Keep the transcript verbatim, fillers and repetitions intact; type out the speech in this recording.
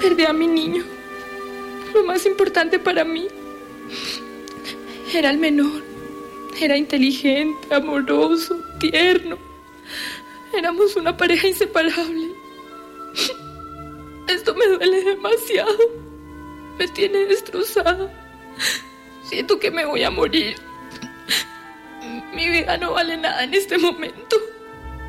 Perdí a mi niño. Lo más importante para mí era el menor. Era inteligente, amoroso, tierno. Éramos una pareja inseparable. Esto me duele demasiado. Me tiene destrozada. Siento que me voy a morir. Mi vida no vale nada en este momento.